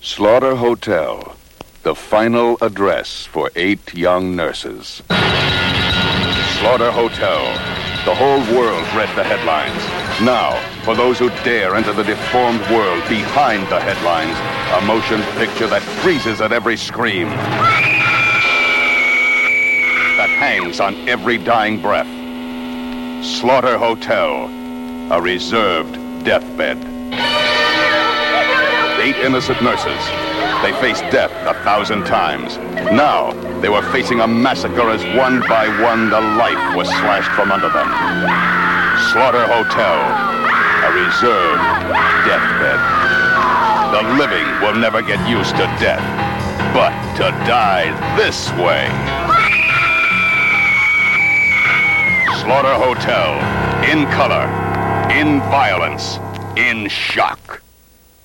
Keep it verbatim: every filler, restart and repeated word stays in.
Slaughter Hotel, the final address for eight young nurses. Slaughter Hotel. The whole world read the headlines. Now, for those who dare enter the deformed world behind the headlines, a motion picture that freezes at every scream, that hangs on every dying breath. Slaughter Hotel, a reserved deathbed. Eight innocent nurses. They faced death a thousand times. Now, they were facing a massacre as one by one the life was slashed from under them. Slaughter Hotel, a reserved deathbed. The living will never get used to death, but to die this way. Slaughter Hotel, in color, in violence, in shock.